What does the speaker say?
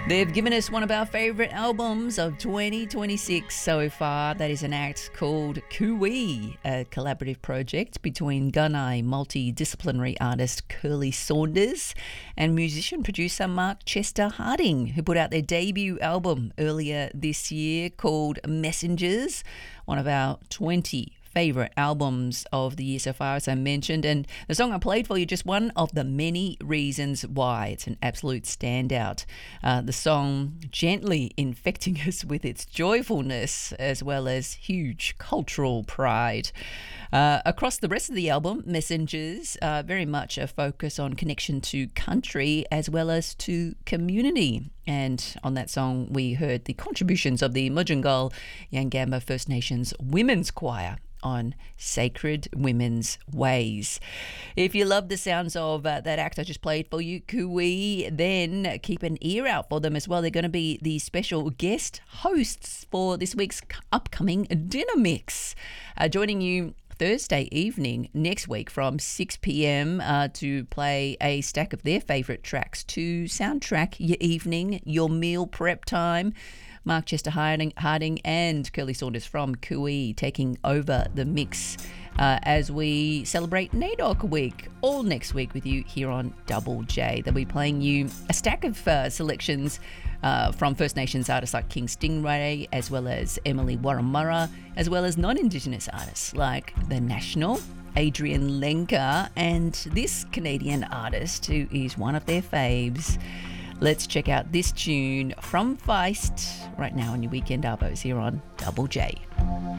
They've given us one of our favourite albums of 2026 so far. That is an act called Cooee, a collaborative project between Gunai multidisciplinary artist Curly Saunders and musician-producer Mark Chester Harding, who put out their debut album earlier this year called Messengers, one of our 20 favourite albums of the year so far, as I mentioned. And the song I played for you, just one of the many reasons why. It's an absolute standout. The song gently infecting us with its joyfulness as well as huge cultural pride. Across the rest of the album, Messengers, very much a focus on connection to country as well as to community. And on that song, we heard the contributions of the Mudjingal Yangamba First Nations Women's Choir on Sacred Women's Ways. If you love the sounds of that act I just played for you, Cooee, then keep an ear out for them as well. They're going to be the special guest hosts for this week's upcoming dinner mix. Joining you Thursday evening next week from 6 p.m. To play a stack of their favourite tracks to soundtrack your evening, your meal prep time. Mark Chester Harding and Curly Saunders from Cooee taking over the mix as we celebrate NAIDOC Week all next week with you here on Double J. They'll be playing you a stack of selections from First Nations artists like King Stingray, as well as Emily Warramurra, as well as non-Indigenous artists like The National, Adrian Lenker, and this Canadian artist who is one of their faves. Let's check out this tune from Feist right now on your Weekend Arbos here on Double J.